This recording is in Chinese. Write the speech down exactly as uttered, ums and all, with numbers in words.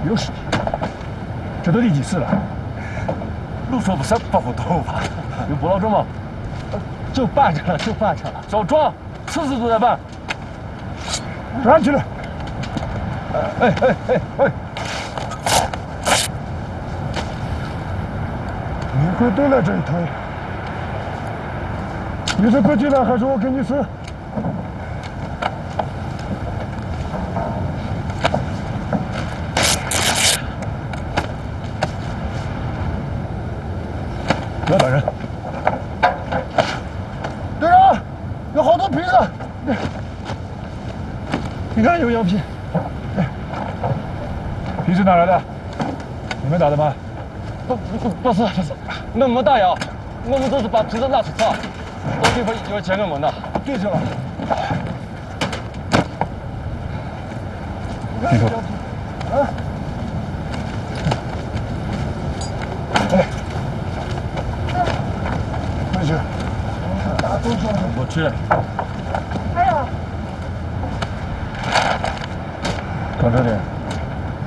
有屎！这都第几次了？ 路说不上包不动吧？ 有捕捞证吗？ 就办着了，就办着了。 少装，次次都在办。抓起来！哎哎哎哎！你会都来这一套？你是不进来，还是我给你死？不要打人！队长，有好多瓶子，你看有药品。瓶是哪来的？你们打的吗？ 不不不是不是，我们没打药，我们只是把瓶子拿出查，老地方有钱我们的。 对去了。低头。啊。哎。回去。我去。还有。看这里。